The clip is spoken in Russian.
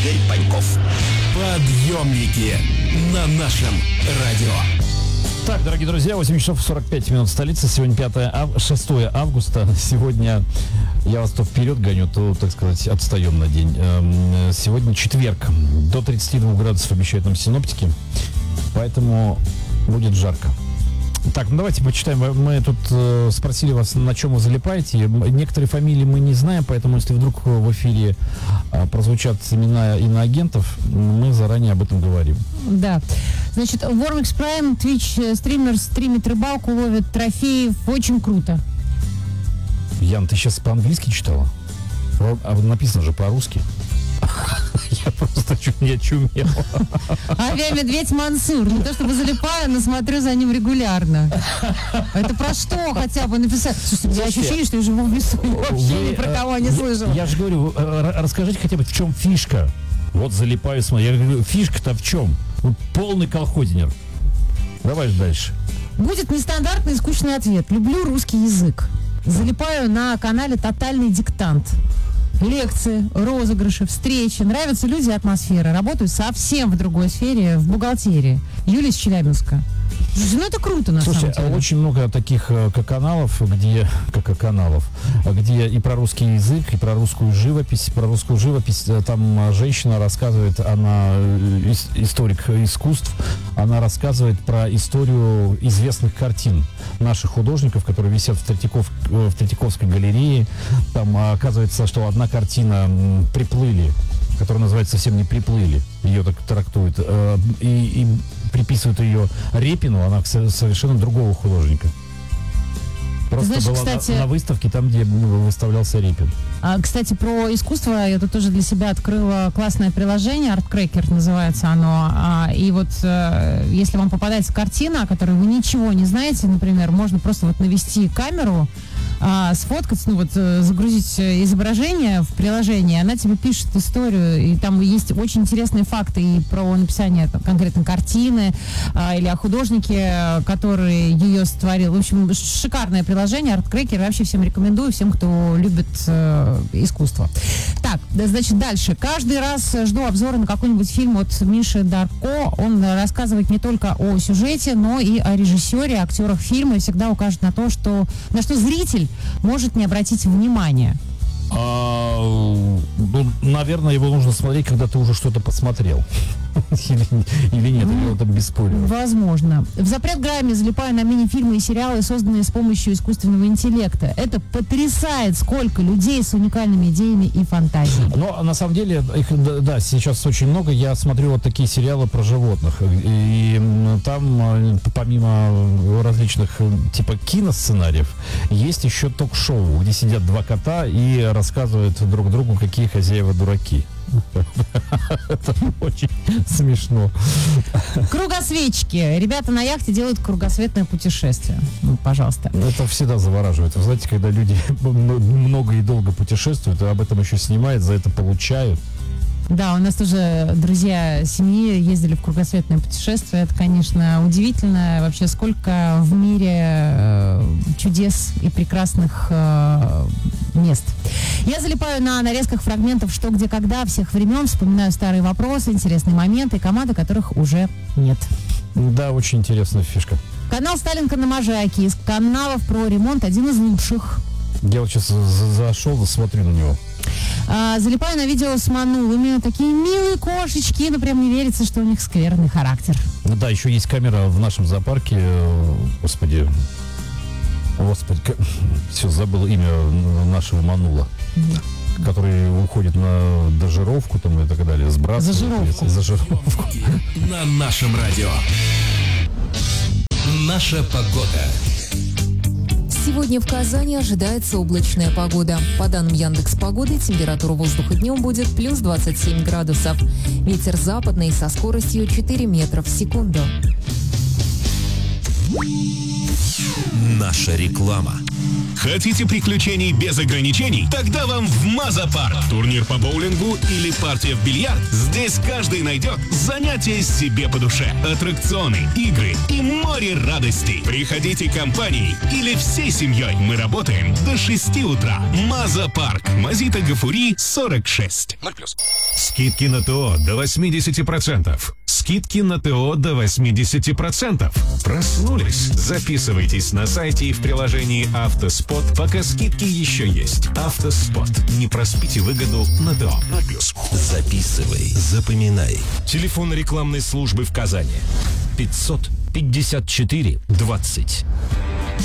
Игорь Паньков. Подъемники на нашем радио. Так, дорогие друзья, 8 часов 45 минут в столице. Сегодня 6 августа. Сегодня я вас то вперед гоню, то, так сказать, отстаем на день. Сегодня четверг. До 32 градусов обещают нам синоптики. Поэтому будет жарко. Так, ну давайте почитаем. Мы тут спросили вас, на чем вы залипаете. Некоторые фамилии мы не знаем, поэтому если вдруг в эфире прозвучат имена иноагентов, мы заранее об этом говорим. Да. Значит, Warmix Prime, Twitch стример стримит рыбалку, ловит трофеи. Очень круто. Ян, ты сейчас по-английски читала? А написано же по-русски. Я просто чуть не очумел. Авиамедведь Мансур. Не то чтобы залипаю, но смотрю за ним регулярно. Это про что хотя бы написать? Слушай, у меня ощущение, что я живу в лесу. Вообще ни про кого не слышал. Я же говорю, расскажите хотя бы, в чем фишка. Вот залипаю, смотрю. Я говорю, фишка-то в чем? Полный колхозинер. Давай дальше. Будет нестандартный и скучный ответ. Люблю русский язык. Залипаю на канале «Тотальный диктант». Лекции, розыгрыши, встречи. Нравятся люди и атмосфера. Работаю совсем в другой сфере, в бухгалтерии. Юлия из Челябинска. Ну, это круто, на самом деле. Слушай, очень много таких каналов, где и про русский язык, и про русскую живопись. Про русскую живопись там женщина рассказывает, она историк искусств, она рассказывает про историю известных картин наших художников, которые висят в Третьяковской галерее. Там оказывается, что одна картина «Приплыли», которая называется «Совсем не приплыли», ее так трактуют, и приписывают ее Репину, она совершенно другого художника. Просто знаешь, была кстати, на выставке, там, где выставлялся Репин. Кстати, про искусство я тут тоже для себя открыла классное приложение, ArtCracker называется оно. И вот если вам попадается картина, о которой вы ничего не знаете, например, можно просто вот навести камеру, сфоткать, загрузить изображение в приложение, она тебе пишет историю, и там есть очень интересные факты и про написание конкретно картины, или о художнике, который ее сотворил. В общем, шикарное приложение, ArtCracker, вообще всем рекомендую, всем, кто любит искусство. Так, значит, дальше. Каждый раз жду обзора на какой-нибудь фильм от Миши Дарко. Он рассказывает не только о сюжете, но и о режиссере, актерах фильма, и всегда укажет на то, на что зритель может не обратить внимания. Наверное, его нужно смотреть, когда ты уже что-то посмотрел. Или нет, или он там без спойлеров. Возможно. В запрет Грайме залипаю на мини-фильмы и сериалы, созданные с помощью искусственного интеллекта. Это потрясает, сколько людей с уникальными идеями и фантазией. Но на самом деле, их, да, сейчас очень много. Я смотрю вот такие сериалы про животных. И там, помимо различных типа киносценариев, есть еще ток-шоу, где сидят два кота и рассказывают друг другу, какие хозяева дураки. Это очень смешно. Кругосветчики. Ребята на яхте делают кругосветное путешествие. Пожалуйста. Это всегда завораживает. Вы знаете, когда люди много и долго путешествуют, и об этом еще снимают, за это получают. Да, у нас тоже друзья семьи ездили в кругосветное путешествие. Это, конечно, удивительно. Вообще, сколько в мире чудес и прекрасных мест. Я залипаю на нарезках фрагментов «Что, где, когда» всех времен, вспоминаю старые вопросы, интересные моменты, команды которых уже нет. Да, очень интересная фишка. Канал Сталинка на Можайке. Из каналов про ремонт один из лучших. Я вот сейчас зашел, смотрю на него. Залипаю на видео с манулами. Такие милые кошечки, но прям не верится, что у них скверный характер. Ну да, еще есть камера в нашем зоопарке. Господи, все, забыл имя нашего манула. Который уходит на дожировку там и так далее. Сбрасывает. Зажировку. На нашем радио. Наша погода. Сегодня в Казани ожидается облачная погода. По данным Яндекс.Погоды, температура воздуха днем будет плюс 27 градусов. Ветер западный со скоростью 4 метра в секунду. Наша реклама. Хотите приключений без ограничений? Тогда вам в Маза-парк. Турнир по боулингу или партия в бильярд? Здесь каждый найдет занятия себе по душе. Аттракционы, игры и море радостей. Приходите компанией или всей семьей. Мы работаем до 6 утра. Маза-парк. Мазита Гафури, 46. 0+. Скидки на ТО до 80%. Скидки на ТО до 80%. Проснулись? Записывайтесь на сайте и в приложении «Автоспот», пока скидки еще есть. «Автоспот». Не проспите выгоду на ТО. 0+. Записывай, запоминай. Телефон рекламной службы в Казани. 554 20.